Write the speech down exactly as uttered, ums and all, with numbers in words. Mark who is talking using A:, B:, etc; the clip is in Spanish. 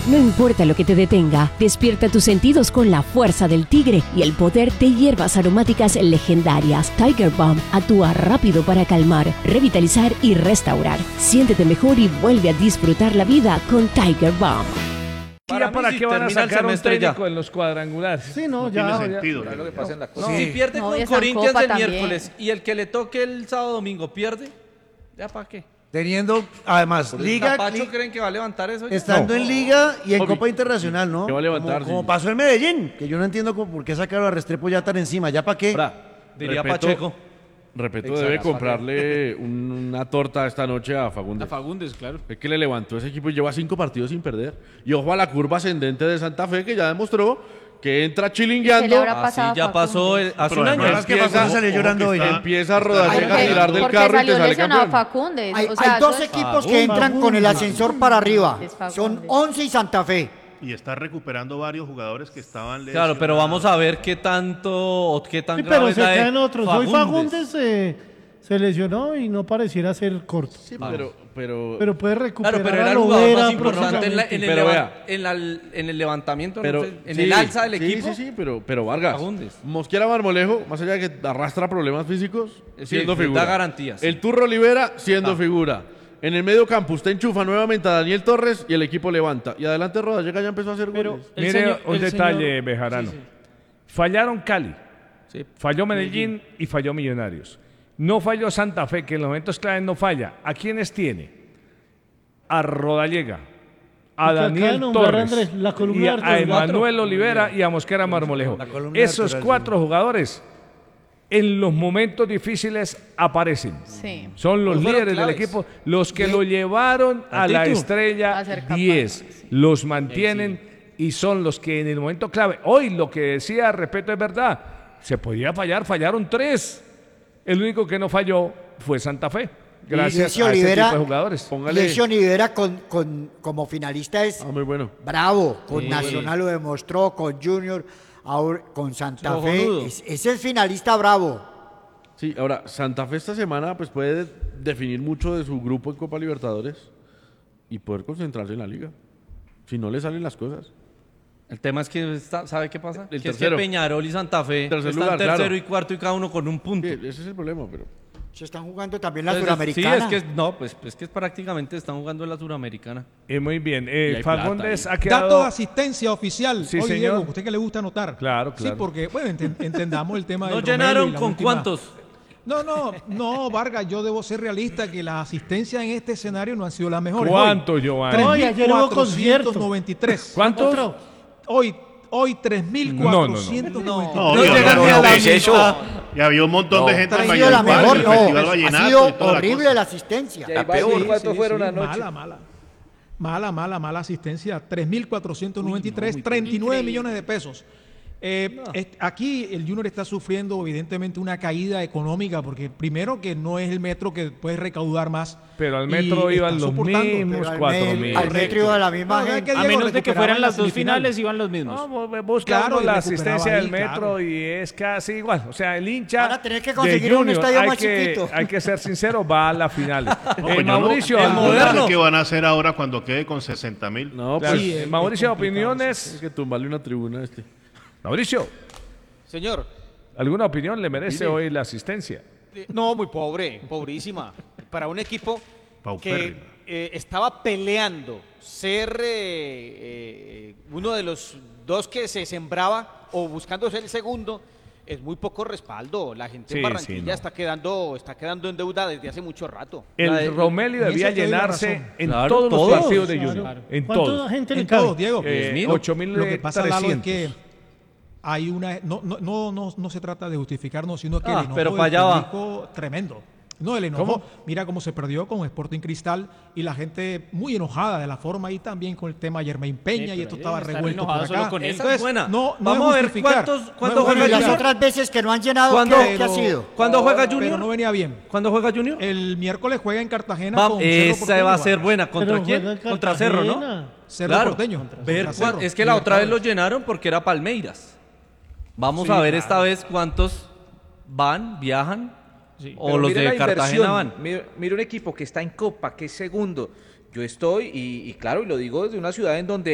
A: No importa lo que te detenga, despierta tus sentidos con la fuerza del tigre y el poder de hierbas aromáticas legendarias. Tiger Balm actúa rápido para calmar, revitalizar y restaurar. Siéntete mejor y vuelve a disfrutar la vida con Tiger Balm.
B: ¿Para, ¿para qué van a sacar un técnico ya en los cuadrangulares?
C: Sí, no, no ya.
D: Tiene sentido.
C: Ya,
D: ya.
C: Lo que pasa en la
D: No.
E: Si pierde
F: No,
E: con
F: y
E: Corinthians
F: Copa
E: el
F: también.
E: miércoles y el que le toque el sábado domingo pierde, ¿ya para qué?
C: Teniendo, además, Liga.
E: ¿Pacho
C: li
E: creen que va a levantar eso? ya?
C: Estando
B: No.
C: en Liga y en
B: Ok.
C: Copa Internacional, ¿no?
B: Que va a levantar,
C: Como, como
B: sí.
C: pasó en Medellín, que yo no entiendo cómo, por qué sacaron a Restrepo ya tan encima. ¿Ya para qué?
E: Ahora, diría
B: Repeto-
E: Pacheco.
B: Repeto,
E: Exacto.
B: debe comprarle un- una torta esta noche a Fagundes.
G: A Fagundes, claro.
B: Es que le levantó ese equipo y lleva cinco partidos sin perder. Y ojo a la curva ascendente de Santa Fe, que ya demostró que entra
F: ¿Qué le
B: chilingueando,
F: habrá
E: Así
F: pasado a
E: ya pasó
F: Fagundes?
E: el- hace
D: Pero
E: un año.
D: además-
C: ¿Qué pasó? Salió llorando hoy.
D: está-
B: empieza a rodar,
F: Ay,
B: llega a
F: porque-
B: tirar del
F: porque
B: carro y te
F: salió
B: sale
F: lesionado
B: campeón.
F: Fagundes.
H: Hay,
F: o sea,
H: hay dos
F: eso es-
H: equipos que
E: Fagundes.
H: entran con el ascensor para arriba.
F: Es Fagundes.
H: Son once y Santa Fe.
D: Y está recuperando varios jugadores que estaban
E: Claro,
D: lesionados.
E: pero vamos a ver qué tanto o qué tan
C: Sí,
E: grave
C: pero
E: es
C: se
E: la de
C: caen otros. Hoy
E: Fagundes.
C: Fagundes eh, se lesionó y no pareciera ser corto.
B: Sí, pero, pero,
C: Pero puede recuperar
E: Claro, pero era
C: a
E: el jugador
C: Lovera
E: más importante en, la- en el,
B: Pero
E: leva-
B: vea.
E: en la- en el levantamiento, no
B: pero
E: sé, en
B: sí,
E: el alza del
B: sí,
E: equipo.
B: Sí, sí, pero, pero Vargas,
E: Fagundes.
B: Mosquera Marmolejo, más allá de que arrastra problemas físicos,
E: Sí,
B: siendo
E: da
B: figura.
E: garantías, sí.
B: El Turro Olivera, siendo
E: Ah.
B: figura. En el medio campo usted enchufa nuevamente a Daniel Torres y el equipo levanta. Y adelante Rodallega ya empezó a hacer
G: Pero
B: goles.
G: el
I: Mire
G: señor-
I: un
G: el
I: detalle,
G: señor-
I: Bejarano.
G: Sí, sí.
I: Fallaron Cali,
E: Sí.
I: falló Medellín, y falló Millonarios. No falló Santa Fe, que en los momentos claves no falla. ¿A quiénes tiene? A Rodallega, a
C: Porque acaba de
I: Daniel
C: nombrar,
I: Torres,
C: Andrés, la columna
I: y a,
C: vertebral.
I: a Emanuel Olivera y a Mosquera Marmolejo.
C: La columna
I: Esos
C: vertebral,
I: cuatro jugadores en los momentos difíciles aparecen.
F: Sí.
I: Son los
G: Pues fueron
I: líderes del
G: claves.
I: equipo, los que lo llevaron a la
E: Tito.
I: estrella
F: A ser capaz,
I: diez,
F: sí.
I: los mantienen y son los que en el momento clave. Hoy lo que decía, respeto, es verdad. Se podía fallar, fallaron tres. El único que no falló fue Santa Fe. Gracias
H: Jesse
I: a ese
H: Olivera-
I: tipo de jugadores.
B: Póngale.
H: Jesse Olivera con, con, como finalista es
B: Ah, muy bueno.
H: bravo. Con
E: Sí.
H: Nacional lo demostró, con Junior, ahora con Santa Fe.
E: Cojonudo.
H: Es, es el finalista bravo.
B: Sí, ahora, Santa Fe esta semana pues puede definir mucho de su grupo en Copa Libertadores y poder concentrarse en la liga. Si no le salen las cosas.
E: El tema es que, está- ¿sabe qué pasa?
B: El
E: que es que
B: tercero.
E: Peñarol y Santa Fe
B: Tercer
E: están
B: lugar,
E: tercero
B: claro.
E: y cuarto y cada uno con un punto.
B: Sí, ese es el problema, pero...
H: Se están jugando también la
E: Entonces,
H: Suramericana.
E: Sí, es que es- no, pues es que es prácticamente están jugando en la Suramericana.
I: Eh, muy bien.
B: Y
I: Eh,
B: hay
I: Fagundes
B: plata
I: ha quedado...
J: Dato de asistencia oficial.
I: Sí,
J: Hoy,
I: señor.
J: Diego, usted que le gusta anotar.
I: Claro, claro.
J: Sí, porque, bueno, enten- entendamos el tema del
E: ¿No
J: Romelu y
E: llenaron
J: la
E: con
J: última-
E: cuántos?
J: No, no, no, Vargas, yo debo ser realista que las asistencias en este escenario no han sido las mejores.
I: ¿Cuánto, Giovanni?
C: Hoy, ayer hubo concierto.
J: tres mil cuatrocientos noventa y tres.
I: ¿Cuántos?
C: Otro.
J: Hoy, hoy tres mil cuatrocientos noventa y tres.
D: No,
E: No
D: Dios,
E: llegan
D: no,
E: ni a
D: no,
E: la
D: ¿qué es eso?
E: mitad.
D: Y había un montón de gente
H: Ha
D: en
H: sido la
D: Valledupar,
H: mejor,
D: el
H: no.
D: Festival
H: Ha
D: Vallenato
H: sido
D: y toda la
H: horrible
D: cosa.
H: la asistencia.
G: La peor. ¿Cuántos fueron
J: sí,
G: anoche?
J: Mala, mala. Mala, mala, mala asistencia. tres mil cuatrocientos noventa y tres, treinta y nueve millones de pesos. Eh, es- aquí el Junior está sufriendo evidentemente una caída económica porque primero que no es el metro que puede recaudar más.
I: Pero al
J: y
I: metro
J: está
I: iban los
J: soportando.
I: mismos
H: Pero al
I: cuatro
H: me-
I: mil.
H: al metro iba la misma
J: No, no, es
H: gente.
J: que
G: A
J: Diego
G: menos de que
J: recuperaban
G: fueran
J: la
G: las dos
J: semifinal.
G: finales, iban los mismos.
I: No, bu- busca
J: Claro,
I: uno
J: y
I: la
J: recuperaba
I: asistencia
J: ahí,
I: del metro
J: claro.
I: y es casi igual. O sea, el hincha
H: Van a tener que
I: de
H: conseguir un
I: Junior,
H: estadio
I: hay
H: más
I: que,
H: chiquito.
I: hay que ser sincero, va a la final.
D: No,
I: Eh,
D: pues yo no-
I: Mauricio,
D: el
I: ¿alguna-
D: moderno que van a hacer ahora cuando quede con sesenta mil.
B: No,
I: Claro,
B: pues...
J: Sí,
I: eh,
J: es
I: Mauricio,
J: complicado,
I: opiniones.
B: Hay que tumbarle una tribuna a este.
I: Mauricio,
G: Señor,
I: ¿alguna opinión le merece hoy la asistencia?
G: eh, no, muy pobre, pobrísima. Para un equipo
D: Paupérrima.
G: que eh, estaba peleando ser eh, eh, uno de los dos que se sembraba o buscando ser el segundo, es muy poco respaldo. La gente
I: Sí,
G: en Barranquilla
I: sí, no.
G: está quedando está quedando en deuda desde hace mucho rato.
I: El
E: La de-
I: Romelio
J: en
I: debía
J: eso te doy la
I: llenarse
J: razón.
I: en
E: Claro,
I: todos los
E: todos,
I: partidos de
C: claro.
I: Junior. En
C: ¿Cuánta
I: todos.
C: gente le
J: En
C: cabe?
J: todos, Diego.
I: Eh, ocho mil
J: Lo que pasa, Lalo, es que
I: trescientos.
J: hay una no no no no, no se trata de justificarnos, sino que
E: Ah,
J: el enojo
E: pero
J: del
E: pa' allá va.
J: público tremendo. No, el enojo,
I: ¿Cómo?
J: mira cómo se perdió con Sporting Cristal y la gente muy enojada de la forma y también con el tema Jermaine Peña
G: Sí,
J: y esto
G: pero
J: estaba
G: ahí están
J: revuelto por
G: enojados solo
J: acá.
G: con él.
E: Esa es
J: Entonces,
E: buena.
J: no, no
E: Vamos
J: es
E: a ver
J: justificar,
E: cuántos-
J: no es
E: cuántos
H: Bueno, y
E: juega
H: las
E: Junior.
H: otras veces que no han llenado,
E: ¿Cuándo?
H: ¿qué, qué ha sido?
E: ¿Cuándo juega
J: Pero
E: Junior?
J: no venía bien.
E: ¿Cuándo juega Junior?
J: El miércoles juega en Cartagena
E: Vamos,
J: con Cerro
E: esa
J: Porteño,
E: va a ser
J: Vargas.
E: buena. ¿Contra
C: Pero
E: quién?
C: juega en
E: Contra Cerro, ¿no?
C: Cartagena.
J: Cerro
E: Claro.
J: Porteño.
E: Ver
J: Contra
E: cuán-
J: Cerro.
E: es que la otra vez lo
J: Libertadores.
E: llenaron porque era Palmeiras. Vamos
J: Sí,
E: a ver
J: claro.
E: esta vez cuántos van, viajan
G: Sí.
E: o
G: Pero
E: los
G: mire
E: de
G: la
E: Cartagena
G: inversión.
E: van.
G: Mire, mire un equipo que está en Copa, que es segundo. Yo estoy, y, y claro, y lo digo desde una ciudad en donde